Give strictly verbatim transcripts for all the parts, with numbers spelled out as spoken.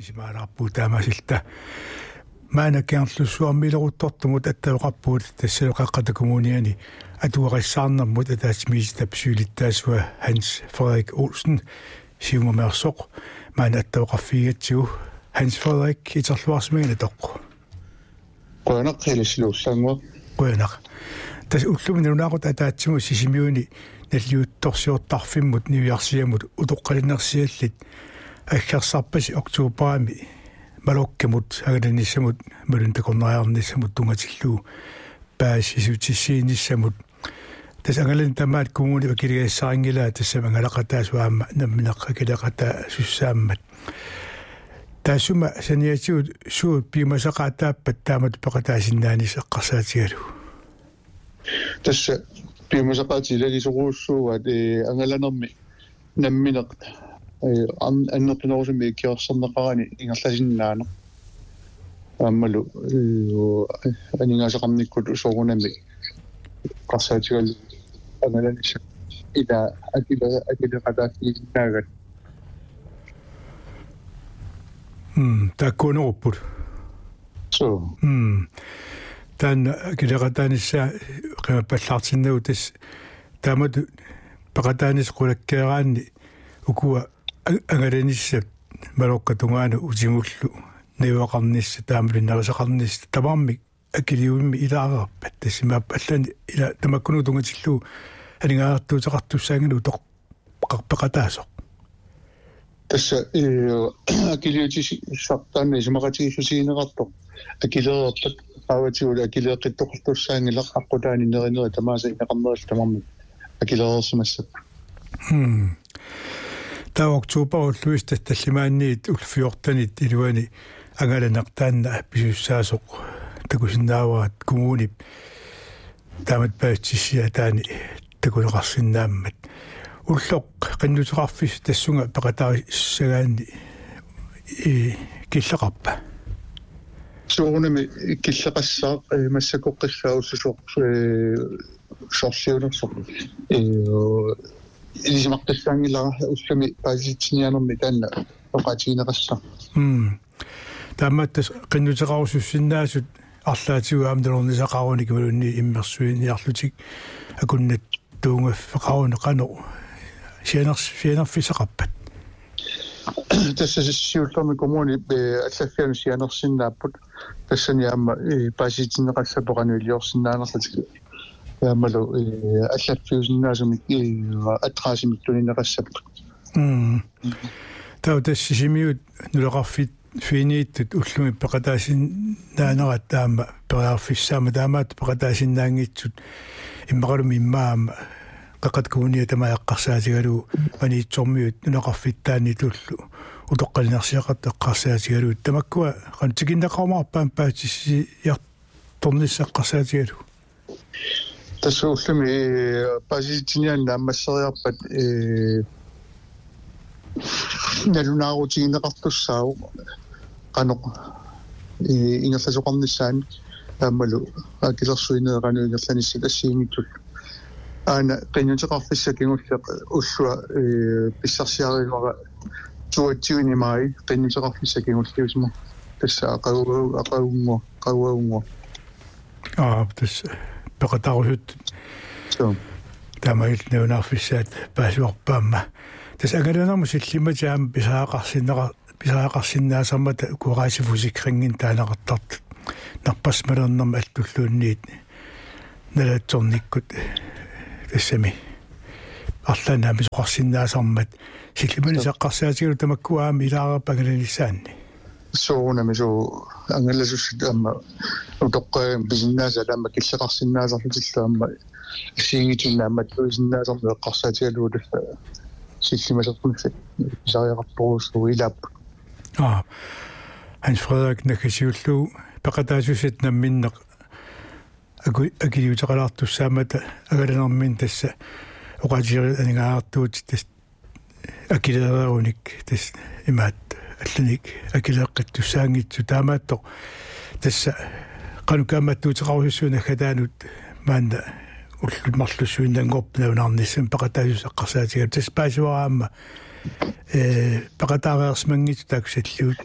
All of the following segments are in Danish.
исимаалаарпуу таамасилта маана киарлуссуармилерутторtumut аттавеқарпуут тассалеқаққата коммуниани атуариссаарнэрмут атаатимиисита псуилиттаасуа Hans Frederik Olsen сиумамерсоқ маана аттавеқарфигатсигу Hans Frederik итерлуарсимагина тоққу qoyanaq qilissluullaangua qoyanaq тас уллуминунаагут атаатсиму сисимиуни наллиутторсиортарфиммут нивиарсиамут утоққалинерсиаллит аггерсарпаси октообраами малоккамут агаланиссамут малунтакорнариарниссамут тунгатиллуу паасисутиссииниссамут тас агалан тамаат кумуни акилигассарингилаа тассамангалақатаасуаама намминеққа килеқата суссааммат таасума саниатиут суут пимасақаатааппат таамат пеқатаасиннаанис эққарсаатигалу тасса пимасақаатилагисоруussууат э ангаланерми намминеқ э аннертунерусми киорсернеқарани ингерласиннаана аммалу э анингасақарниккут усоорунами қарсаатигал ангаланис ида акила акилеқатаасиннаагат м таккунеруппут so м тан килеқатаанисса қимаппаллаартиннагу тас таамат пеқатаанис қулаккеераанни укуа агаланиссат малоккатунгаана утимуллу невақарнисса таамалиннерисақарнисса тамарми акилиуимми илаарерпат тассимаап аллани ила тамаккуну тунгатиллуу алингаартуутеқартуссаангилу тоқ пеқатаасоқ тасса э акилиутис сартаанни симақатигиссусиинеқарто акилеерпат ааватиула акилеэққиттоқартуссаангилақ аққутаани неринери тамааса инеқарнерил тамарми акилеерсимассап хм та октообер луиста таллимаанниит улфиортанит илуани агаланертаанна писуссаасоқ такусиннааваат коммуни таамат паатсиссиа таани такулеқарсиннааммат уллоқ қиннутеқарфис тассунга пеқатаариссагаанни и киллеқарпа суунами киллеқассаа массакоққиссаауссусоқ э шорсиунерсоқ э илисмартассаангилара уллами пааситсинианерми таанна оқатигинеқасса м тааматтас қиннутеқарусуссиннаасут арлаатигу аамдалорнисақарууни кималунни иммерсуиниарлутик акуннат туунгаффеқарууни қано сианерс сианерфисақарпат тассасиуллерми коммуни аллаффиану сианерсиннааппут тассаниаама пааситсинеқассапоқануилиорсиннаанерлутик яамалу аллаффиусиннаасуми атраасимиттунинеқассаппут м таа тассисимиут нулеқарфит финииттут уллуми пеқатаасиннаанерат таама периарфиссаама таамаат пеқатаасиннаангитсут иммақалуми иммаама qaqat kuunia tamayaqqarsaatigalu maniitsormiut nuneqarfittaani tullu utoqqalinersiaqat eqqarsaatigalu tamakkua qantikinneqarmarpaan paatissi yartornissaqqarsaatigalu tassuullumi paasitinianna ammasseriarpat e nalunaaruutigineqartussaau qanoq e ingerlasoqarnissaani taammalu akilersuineeqanu ingerlanissat assiingittul ana qinnuteqarfissakingulleq ullua pissarsiariluara tuatiuni mai qinnuteqarfissakingulliusma tassa aqawu aqawungo qawawungo ah tas peqatarusut so tamail neunarfissaat paasuarpaamma tas agalanarmu sillimataam pisaaqarsinneqa pisaaqarsinnaasamata kuqaasifusikringin taanaqartart narpasmalernerma allulluunniit nalaatsornikkut тассами арлаана мисоқарсиннаасармат силлимани саққарсаатигулу тамаккуаами илаараппагаланissaanни соонами соо ангаласуссут аама утоққаа бисиннааса таама киллеқарсиннаасарлутиллаама сиигитиннаамат бисиннаасарми эққарсаатигалуу таффа силлимасерпунсат сариақарпорусу илаап аа Hans Frederik накасиуллуу пеқатаасусат намминнеқ аку акилиутеқалаартуссаамата агаланермин тасса оqaатири анингаартуут тас акилееруник тас имаат алланик акилеэққиттуссаангитсу таамаатто тасса qanukaamattuutiqarussуuna хатаанут маанна уллут марлуссуиннангорпнавнаарниссам пеқатаасус эққарсаатига тас паасуараама э пеқатаареерсмангит таксаллуут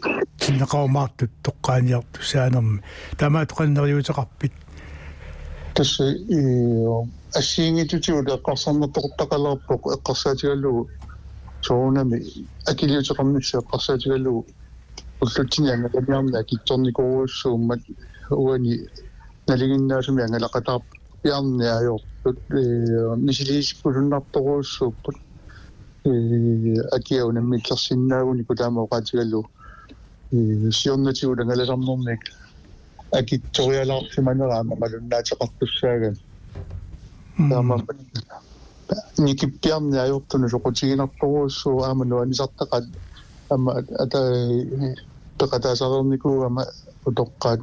синнеқармаартут тоққааниарту саанерми тамаат қаннериутеқарпит тасса и ассиингитутиула эққарсарнертоқутақалерпоқ эққарсаатигаллугу соонами акилиутеқарниссаа эққарсаатигаллугу уллутсинианга тамиарна китторникоруссууммат уани налигиннаасуми ангалақатаар пиарни аёртут э мисилииспулуннарторуссууппут э акиаунаммиллерсиннаагуни кутаамаоқаатигаллу э сиорнатиула галасарнэрник акитториалаарсиманераама малуннаатеқартуссааган таама никиппиарни аёртуну соқутигинарторуссуу аама нуанисартақат ама ата пекатаасарерникууама утоққаат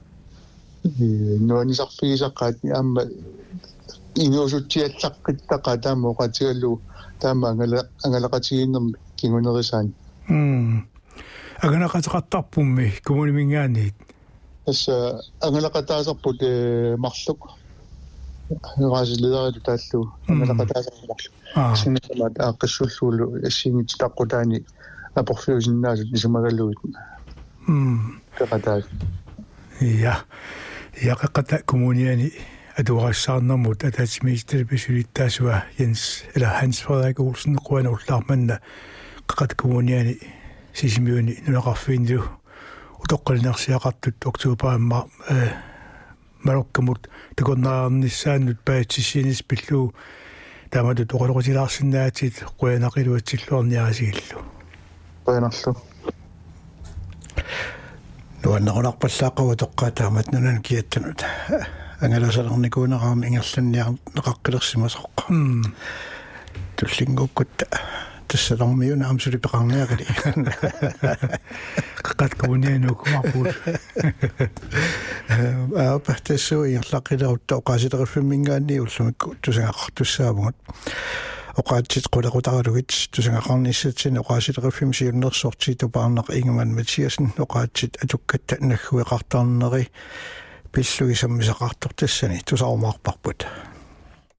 нуанисарфигисаққаат аама ингуусутсиаллаққиттақа таама оқатигаллу таама ангала ангалақатигиннерми кингунерисаани м аганақатеқартарпумми кумунимингаанит аса ангалақатаасарпут э марлук раасилериату тааллу ангалақатаасарпу синнамат ааққиссуллуулу ассиингититаққутаани апорфиусиннаасут исумагаллуит м пекатаас я яқақата коммуниани адуарассаарнэрмут атаатимистер бисулиттаасуа Jens eller Hans Frederik Olsen қуана уллаарманна қақат коммуниани сисимиуни нунеқарфиинду утоққалинерсиақартут октуупаамма э мароккамут такорнаарниссааннут паатсиссинис пиллуу тааматут оқалоқутилаарсинаатит қуянақилуатсиллуарниарасигиллу қуянарлу нуаннерунарпаллааққава тоққаатаамат нунан киаттанут ангаласалерникуунераами ингерланниар неқаққилерсимасоққа туллингуккутта тассалармиуна амсули пеқарниақали қақат коммунианукумарпут аа паттассуу ингерлаққилерутта оқаасилериффиммингаанни уллумикку тусангаққартуссаавгут оқаатсит қулеқутаралугит тусангақарниссатсин оқаасилериффим сиуннерсортиту паарнақ ингман матиасен оқаатсит атуккатта наггуеқартаарнери пиллугисаммисақартортассани тусаармаарпарпут